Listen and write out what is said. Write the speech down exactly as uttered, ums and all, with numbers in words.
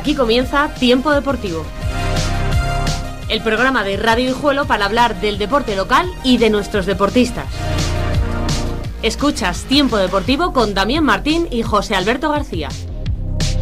Aquí comienza Tiempo Deportivo, el programa de Radio Guijuelo para hablar del deporte local y de nuestros deportistas. Escuchas Tiempo Deportivo con Damián Martín y José Alberto García.